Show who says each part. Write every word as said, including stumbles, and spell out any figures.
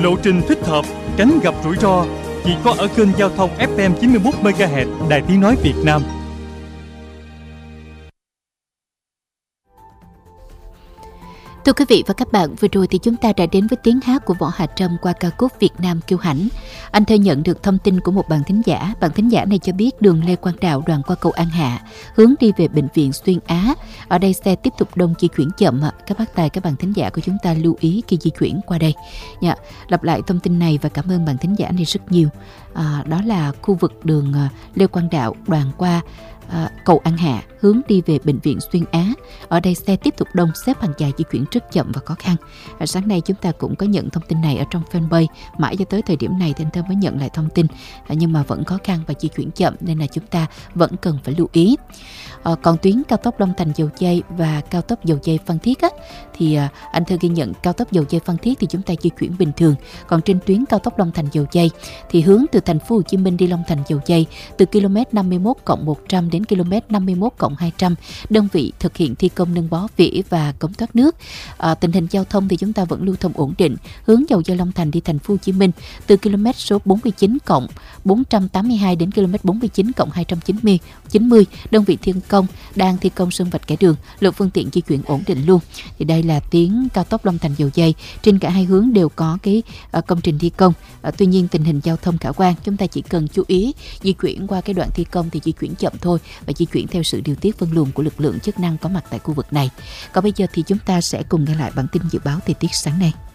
Speaker 1: lộ trình thích hợp, tránh gặp rủi ro. Chỉ có ở kênh giao thông ép em chín mươi mốt mê ga héc Đài Tiếng nói Việt Nam.
Speaker 2: Thưa quý vị và các bạn, vừa rồi thì chúng ta đã đến với tiếng hát của Võ Hà Trâm qua ca khúc Việt Nam Kiêu Hãnh. Anh Thơ nhận được thông tin của một bạn thính giả. Bạn thính giả này cho biết đường Lê Quang Đạo đoạn qua cầu An Hạ, hướng đi về bệnh viện Xuyên Á. Ở đây xe tiếp tục đông, di chuyển chậm. Các bác tài, các bạn thính giả của chúng ta lưu ý khi di chuyển qua đây. Dạ, lặp lại thông tin này và cảm ơn bạn thính giả này rất nhiều. À, đó là khu vực đường Lê Quang Đạo đoạn qua À, cầu An Hạ, hướng đi về bệnh viện Xuyên Á. Ở đây xe tiếp tục đông, xếp hàng dài, di chuyển rất chậm và khó khăn. À, sáng nay chúng ta cũng có nhận thông tin này ở trong fanpage. Mãi cho tới thời điểm này thì anh Thơ mới nhận lại thông tin, à, nhưng mà vẫn khó khăn và di chuyển chậm, nên là chúng ta vẫn cần phải lưu ý. À, còn tuyến cao tốc Long Thành Dầu Giây và cao tốc Dầu Giây Phan Thiết á, thì à, anh Thơ ghi nhận cao tốc Dầu Giây Phan Thiết thì chúng ta di chuyển bình thường. Còn trên tuyến cao tốc Long Thành Dầu Giây thì hướng từ thành phố Hồ Chí Minh đi Long Thành Dầu Giây từ km năm mươi mốt cộng một trăm đến km năm mươi mốt cộng hai trăm, đơn vị thực hiện thi công nâng bó vỉa và cống thoát nước. À, tình hình giao thông thì chúng ta vẫn lưu thông ổn định. Hướng Dầu Giây Long Thành đi thành phố Hồ Chí Minh từ km số bốn mươi chín cộng bốn trăm tám mươi hai đến km bốn mươi chín cộng hai trăm chín mươi, đơn vị thi công đang thi công sơn vạch kẻ đường, lượng phương tiện di chuyển ổn định luôn. Thì đây là tuyến cao tốc Long Thành Dầu Giây, trên cả hai hướng đều có cái uh, công trình thi công. Uh, tuy nhiên tình hình giao thông khả quan, chúng ta chỉ cần chú ý di chuyển qua cái đoạn thi công thì di chuyển chậm thôi, và di chuyển theo sự điều tiết phân luồng của lực lượng chức năng có mặt tại khu vực này. Còn bây giờ thì chúng ta sẽ cùng nghe lại bản tin dự báo thời tiết sáng nay.